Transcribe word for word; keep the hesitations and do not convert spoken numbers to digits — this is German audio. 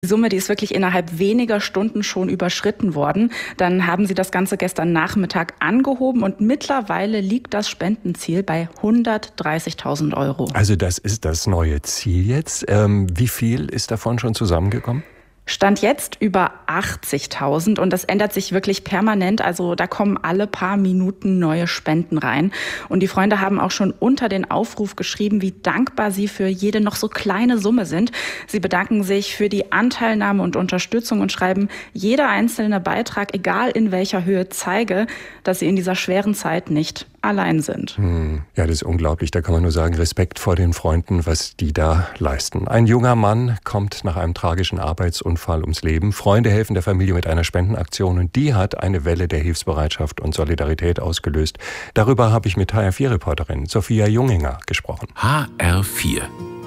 Die Summe, die ist wirklich innerhalb weniger Stunden schon überschritten worden. Dann haben sie das Ganze gestern Nachmittag angehoben und mittlerweile liegt das Spendenziel bei hundertdreißigtausend Euro. Also das ist das neue Ziel jetzt. Ähm, wie viel ist davon schon zusammengekommen? Stand jetzt über achtzigtausend und das ändert sich wirklich permanent. Also da kommen alle paar Minuten neue Spenden rein. Und die Freunde haben auch schon unter den Aufruf geschrieben, wie dankbar sie für jede noch so kleine Summe sind. Sie bedanken sich für die Anteilnahme und Unterstützung und schreiben, jeder einzelne Beitrag, egal in welcher Höhe, zeige, dass sie in dieser schweren Zeit nicht allein sind. Hm, ja, das ist unglaublich. Da kann man nur sagen, Respekt vor den Freunden, was die da leisten. Ein junger Mann kommt nach einem tragischen Arbeitsunfall ums Leben. Freunde helfen der Familie mit einer Spendenaktion und die hat eine Welle der Hilfsbereitschaft und Solidarität ausgelöst. Darüber habe ich mit H R vier Reporterin Sophia Junginger gesprochen. H R vier